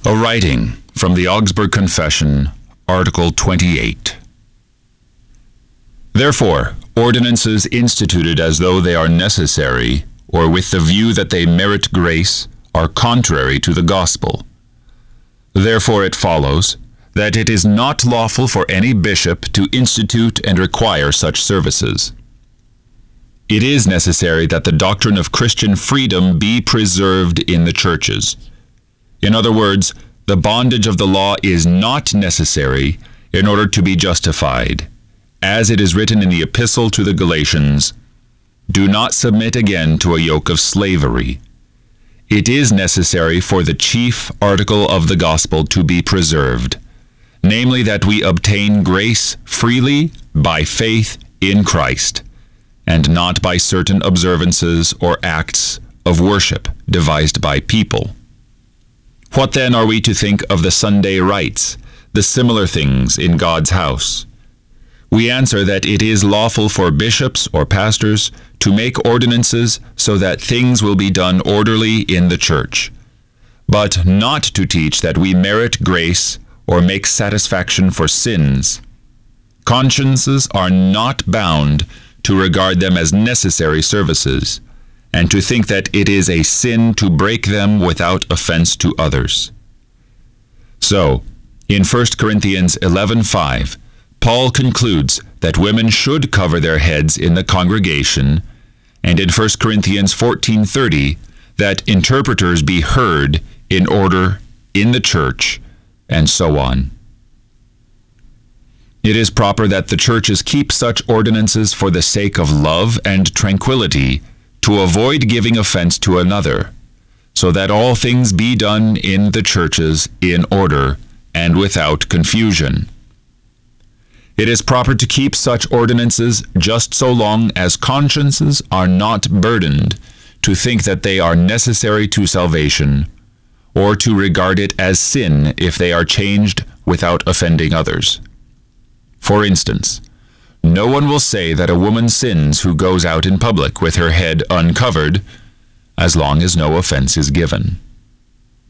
A writing from the Augsburg Confession, Article 28. Therefore, ordinances instituted as though they are necessary, or with the view that they merit grace, are contrary to the gospel. Therefore it follows that it is not lawful for any bishop to institute and require such services. It is necessary that the doctrine of Christian freedom be preserved in the churches. In other words, the bondage of the law is not necessary in order to be justified. As it is written in the Epistle to the Galatians, "Do not submit again to a yoke of slavery." It is necessary for the chief article of the gospel to be preserved, namely that we obtain grace freely by faith in Christ, and not by certain observances or acts of worship devised by people. What then are we to think of the Sunday rites, the similar things in God's house? We answer that it is lawful for bishops or pastors to make ordinances so that things will be done orderly in the church, but not to teach that we merit grace or make satisfaction for sins. Consciences are not bound to regard them as necessary services, and to think that it is a sin to break them without offense to others. So, in 1 Corinthians 11:5, Paul concludes that women should cover their heads in the congregation, and in 1 Corinthians 14:30, that interpreters be heard in order in the church, and so on. It is proper that the churches keep such ordinances for the sake of love and tranquility, to avoid giving offense to another, so that all things be done in the churches in order and without confusion. It is proper to keep such ordinances just so long as consciences are not burdened to think that they are necessary to salvation, or to regard it as sin if they are changed without offending others. For instance, no one will say that a woman sins who goes out in public with her head uncovered, as long as no offense is given.